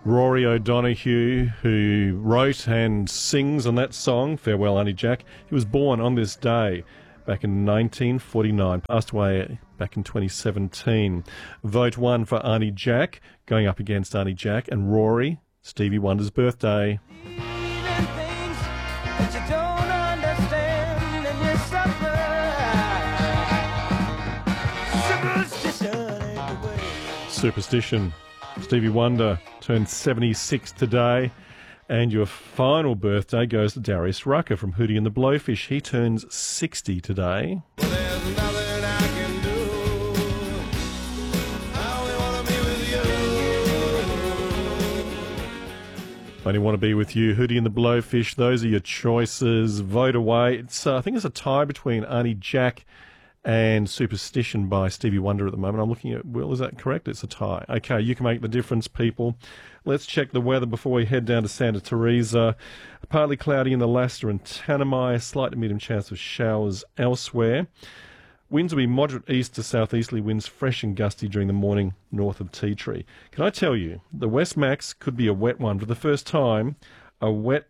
Rory O'Donoghue, who wrote and sings on that song, Farewell Auntie Jack. He was born on this day back in 1949, passed away back in 2017. Vote 1 for Auntie Jack, going up against Auntie Jack and Rory, Stevie Wonder's birthday. Superstition. Stevie Wonder turned 76 today, and your final birthday goes to Darius Rucker from Hootie and the Blowfish. He turns 60 today. Well, there's nothing I can do. I only want to be with you. Only want to be with you, Hootie and the Blowfish. Those are your choices. Vote away. I think it's a tie between Auntie Jack and Superstition by Stevie Wonder at the moment. I'm looking at, Will, is that correct? It's a tie. Okay, you can make the difference, people. Let's check the weather before we head down to Santa Teresa. Partly cloudy in the Leicester and Tanami, slight to medium chance of showers elsewhere. Winds will be moderate east to southeasterly winds, fresh and gusty during the morning north of Tea Tree. Can I tell you, the West Max could be a wet one. For the first time, a wet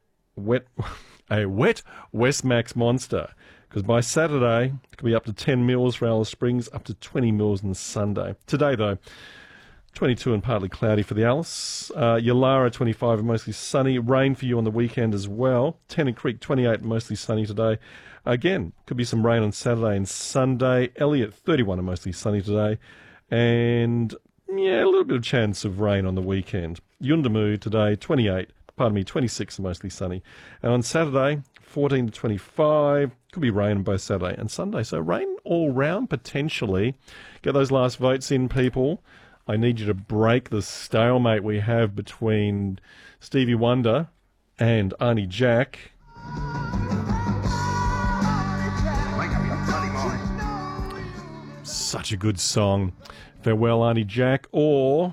West Max monster. Because by Saturday, it could be up to 10 mils for Alice Springs, up to 20 mils on Sunday. Today, though, 22 and partly cloudy for the Alice. Yalara, 25 and mostly sunny. Rain for you on the weekend as well. Tennant Creek, 28 and mostly sunny today. Again, could be some rain on Saturday and Sunday. Elliot, 31 and mostly sunny today. And, yeah, a little bit of chance of rain on the weekend. Yundamu today, 26 and mostly sunny. And on Saturday, 14 to 25, could be rain on both Saturday and Sunday. So rain all round, potentially. Get those last votes in, people. I need you to break the stalemate we have between Stevie Wonder and Auntie Jack. Such a good song. Farewell, Auntie Jack, or...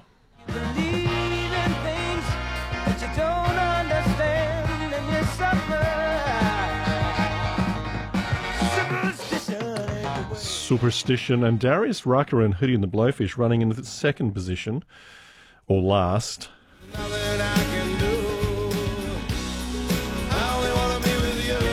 Superstition, and Darius Rucker and Hootie and the Blowfish running in the second position, or last. Nothing I can do. I only want to be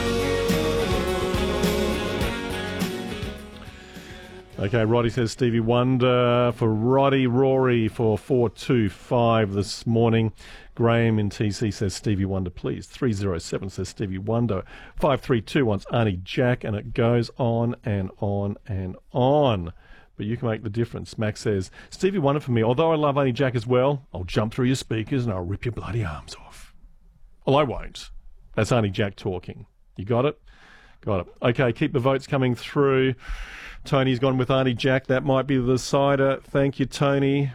with you. Okay, Roddy says Stevie Wonder for Roddy. Rory for 425 this morning. Graham in TC says Stevie Wonder, please. 307 says Stevie Wonder. 532 wants Auntie Jack, and it goes on and on and on. But you can make the difference. Max says, Stevie Wonder for me. Although I love Auntie Jack as well, I'll jump through your speakers and I'll rip your bloody arms off. Well, I won't. That's Auntie Jack talking. You got it? Got it. Okay, keep the votes coming through. Tony's gone with Auntie Jack. That might be the decider. Thank you, Tony.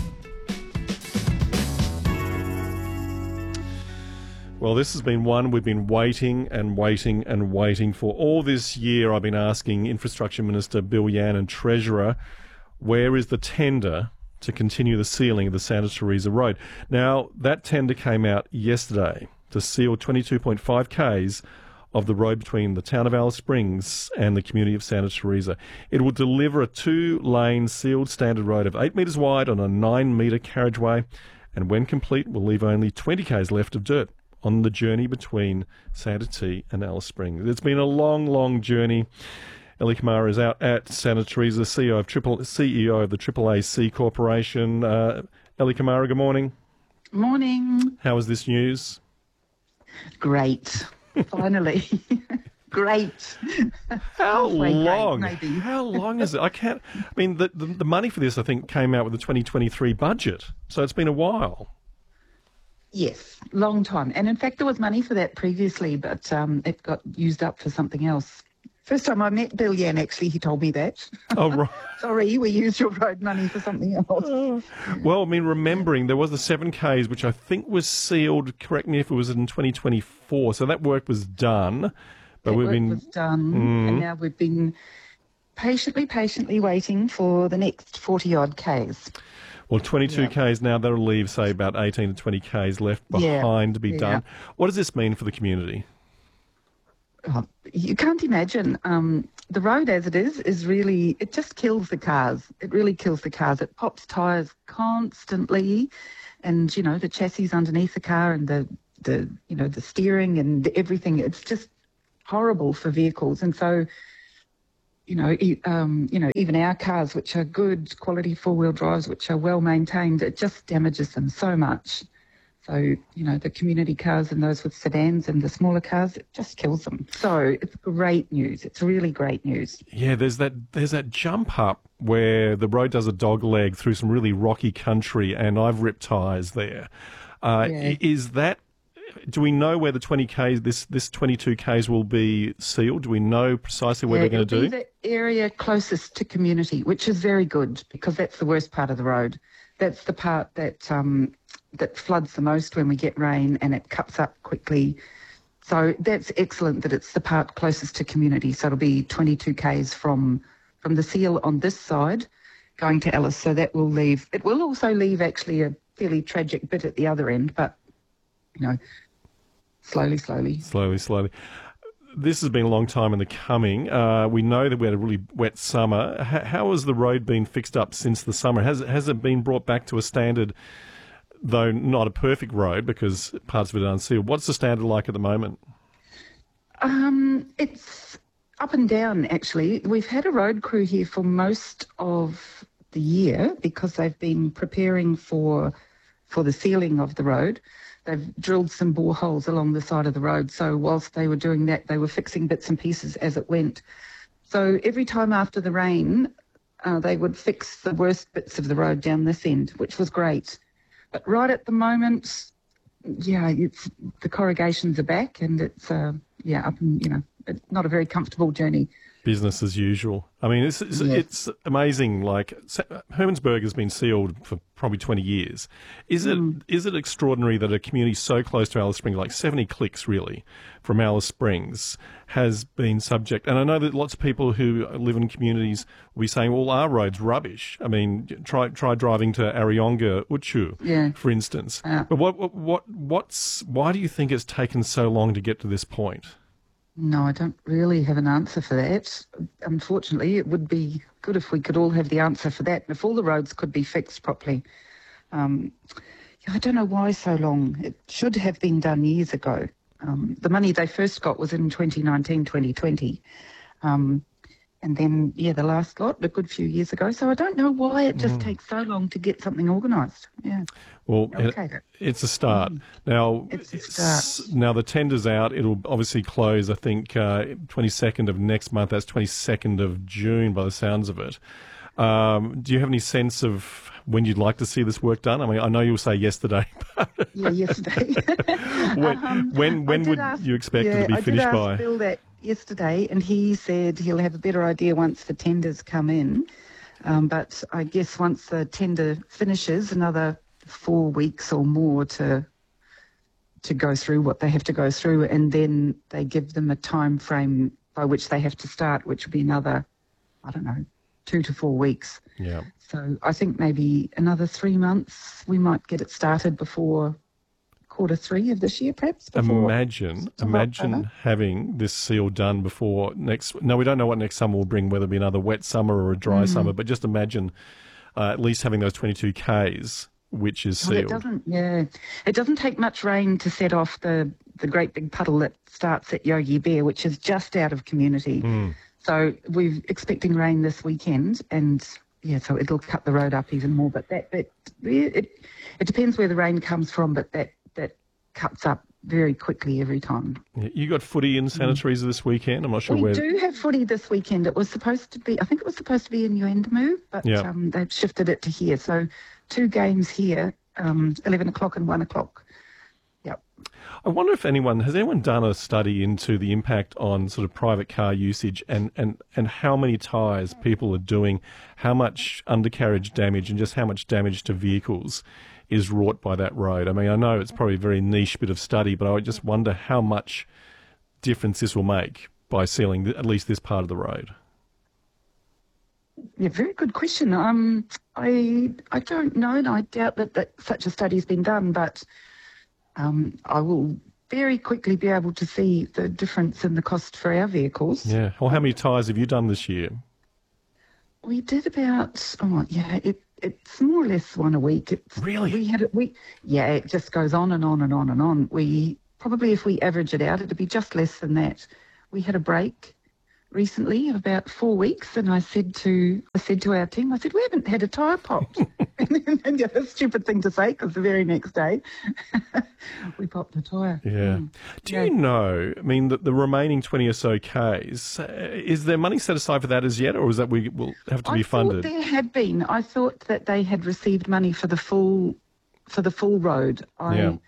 Well, this has been one we've been waiting and waiting and waiting for. All this year I've been asking Infrastructure Minister Bill Yan and Treasurer, where is the tender to continue the sealing of the Santa Teresa Road? Now, that tender came out yesterday to seal 22.5 k's of the road between the town of Alice Springs and the community of Santa Teresa. It will deliver a 2-lane sealed standard road of 8 metres wide on a 9-metre carriageway, and when complete will leave only 20 k's left of dirt on the journey between Santa T and Alice Springs. It's been a long, long journey. Ellie Kamara is out at Santa Teresa, CEO of the AAAC Corporation. Ellie Kamara, good morning. Morning. How is this news? Great. Finally. Great. How long? Great, maybe. How long is it? I mean, the money for this, I think, came out with the 2023 budget. So it's been a while. Yes, long time. And in fact, there was money for that previously, but it got used up for something else. First time I met Bill Yan, actually, he told me that. Oh, right. Sorry, we used your road money for something else. Well, I mean, remembering there was the 7Ks, which I think was sealed, correct me if it was in 2024, so that work was done. But was done, and now we've been patiently waiting for the next 40-odd Ks. Well, 22 Ks now, that'll leave, say, about 18 to 20 Ks left behind to be done. What does this mean for the community? Oh, you can't imagine. The road as it is really, it just kills the cars. It really kills the cars. It pops tyres constantly, and the chassis underneath the car and the steering and everything. It's just horrible for vehicles. And so, even our cars, which are good quality four-wheel drives, which are well maintained, it just damages them so much. So, the community cars and those with sedans and the smaller cars, it just kills them. So it's great news. It's really great news. Yeah, there's that jump up where the road does a dog leg through some really rocky country, and I've ripped tyres there. Yeah. Do we know where the 20Ks, this 22Ks will be sealed? Do we know precisely where they're going to it'll do? be the area closest to community, which is very good because that's the worst part of the road. That's the part that floods the most when we get rain and it cuts up quickly. So that's excellent that it's the part closest to community. So it'll be 22 k's from the seal on this side going to Alice. So that will leave. It will also leave actually a fairly tragic bit at the other end, but slowly. Slowly. This has been a long time in the coming. We know that we had a really wet summer. How has the road been fixed up since the summer? Has it been brought back to a standard, though not a perfect road because parts of it are unsealed? What's the standard like at the moment? It's up and down, actually. We've had a road crew here for most of the year because they've been preparing for the sealing of the road. They've drilled some boreholes along the side of the road. So whilst they were doing that, they were fixing bits and pieces as it went. So every time after the rain, they would fix the worst bits of the road down this end, which was great. But right at the moment, the corrugations are back and it's, up and, it's not a very comfortable journey. Business as usual. I mean, it's amazing. Like Hermannsburg has been sealed for probably 20 years. Is it extraordinary that a community so close to Alice Springs, like 70 clicks really, from Alice Springs, has been subject? And I know that lots of people who live in communities will be saying, "Well, our road's rubbish." I mean, try driving to Arionga Uchu, for instance. But why do you think it's taken so long to get to this point? No, I don't really have an answer for that. Unfortunately, it would be good if we could all have the answer for that, and if all the roads could be fixed properly. I don't know why so long. It should have been done years ago. The money they first got was in 2019, 2020. And then, the last lot, a good few years ago. So I don't know why it just takes so long to get something organised. Yeah. Well, okay. It's a start. Now, It's a start. Now the tender's out. It'll obviously close, I think, 22nd of next month. That's 22nd of June by the sounds of it. Do you have any sense of when you'd like to see this work done? I mean, I know you'll say yesterday. But Yeah, yesterday. when would you expect it to be finished I did by? ask Bill that yesterday, and he said he'll have a better idea once the tenders come in. But I guess once the tender finishes, another 4 weeks or more to go through what they have to go through, and then they give them a time frame by which they have to start, which will be another, 2 to 4 weeks. Yeah. So I think maybe another 3 months we might get it started before Q3 of this year, perhaps. Imagine having this seal done before next. No, we don't know what next summer will bring, whether it be another wet summer or a dry summer. But just imagine at least having those 22 k's, which is sealed. It doesn't take much rain to set off the great big puddle that starts at Yogi Bear, which is just out of community. So we're expecting rain this weekend, and so it'll cut the road up even more. But it depends where the rain comes from, but that cuts up very quickly every time. Yeah, you got footy in Santa Teresa this weekend. I'm not sure we where. We do have footy this weekend. I think it was supposed to be in Yuendamu, but they've shifted it to here. So 2 games here, 11 o'clock and 1 o'clock. Yep. I wonder if has anyone done a study into the impact on sort of private car usage and how many tyres people are doing, how much undercarriage damage and just how much damage to vehicles is wrought by that road. I mean, I know it's probably a very niche bit of study, but I just wonder how much difference this will make by sealing at least this part of the road. Yeah, very good question. I don't know, and I doubt that such a study's been done, but I will very quickly be able to see the difference in the cost for our vehicles. Yeah. Well, how many tyres have you done this year? We did about, it's more or less one a week. Really? It just goes on and on and on and on. We probably, if we average it out, it'd be just less than that. We had a break recently of about 4 weeks, and I said to our team, I said, we haven't had a tyre popped. and yeah, that's a stupid thing to say, because the very next day we popped a tyre. Yeah. Do you know, I mean, the remaining 20 or so Ks, is there money set aside for that as yet, or is that we will have to be funded? I thought there had been. I thought that they had received money for the full road. I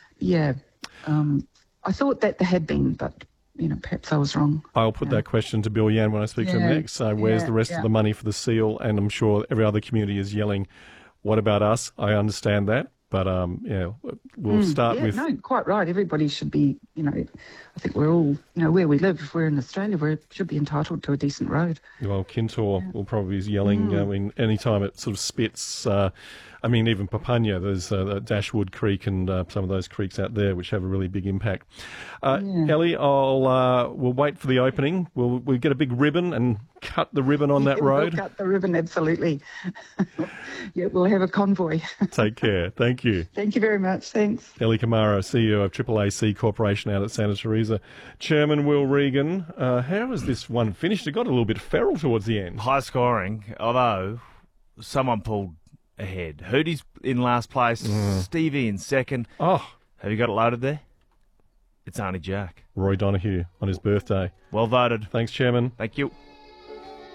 thought that there had been, but perhaps I was wrong. I'll put that question to Bill Yan when I speak to him next. So where's the rest of the money for the seal? And I'm sure every other community is yelling, what about us? I understand that. But, we'll start with... No, quite right. Everybody should be, I think we're all, where we live, if we're in Australia, we should be entitled to a decent road. Well, Kintore will probably be yelling, I mean, any time it sort of spits... even Papunya, there's Dashwood Creek and some of those creeks out there which have a really big impact. Ellie, we'll wait for the opening. We'll get a big ribbon and cut the ribbon on that road. We'll cut the ribbon, absolutely. We'll have a convoy. Take care. Thank you. Thank you very much. Thanks. Ellie Camaro, CEO of AAAC Corporation out at Santa Teresa. Chairman Will Regan, how was this one finished? It got a little bit feral towards the end. High scoring, although someone pulled ahead. Hootie's in last place, Stevie in second. Oh. Have you got it loaded there? It's Arnie Jack. Roy Donoghue on his birthday. Well voted. Thanks, Chairman. Thank you.